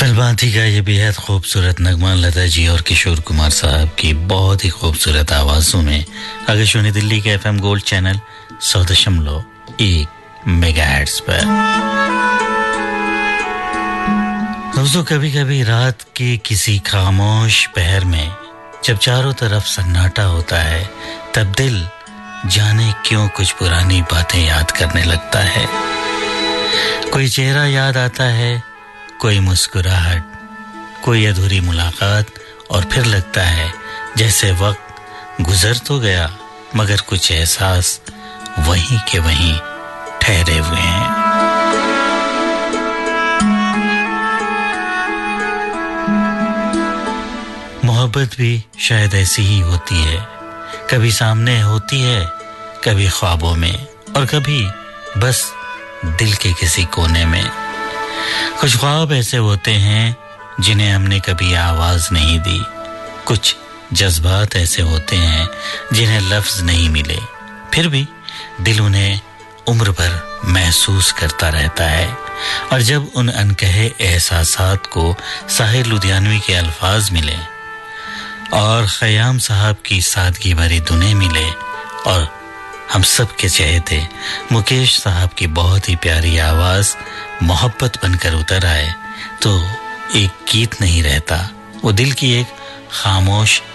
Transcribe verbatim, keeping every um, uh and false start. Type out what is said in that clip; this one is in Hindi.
फिल्मांती का ये बेहद खूबसूरत नगमा लता जी और किशोर कुमार साहब की बहुत ही खूबसूरत आवाज़ों में आकाशवाणी दिल्ली के एफएम गोल्ड चैनल सौ दशमलव एक मेगाहर्ट्ज़ पर। दोस्तों, कभी कभी रात के किसी खामोश पहर में जब चारों तरफ सन्नाटा होता है तब दिल जाने क्यों कुछ पुरानी बातें याद करने लगता है। कोई चेहरा याद आता है, कोई मुस्कुराहट, कोई अधूरी मुलाकात, और फिर लगता है जैसे वक्त गुजर तो गया मगर कुछ एहसास वहीं के वहीं ठहरे हुए हैं। मोहब्बत भी शायद ऐसी ही होती है, कभी सामने होती है, कभी ख्वाबों में, और कभी बस दिल के किसी कोने में। कुछ ख्वाब ऐसे होते हैं जिन्हें हमने कभी आवाज नहीं दी, कुछ जज्बात ऐसे होते हैं जिन्हें लफ्ज नहीं मिले, फिर भी दिल उन्हें उम्र भर महसूस करता रहता है। और जब उन अनकहे एहसासात को साहिर लुधियानवी के अल्फाज मिले और खयाम साहब की सादगी भरी धुनें मिले और हम सब के चहेते मुकेश साहब की बहुत ही प्यारी आवाज मोहब्बत बनकर उतर आए, तो एक गीत नहीं रहता, वो दिल की एक खामोश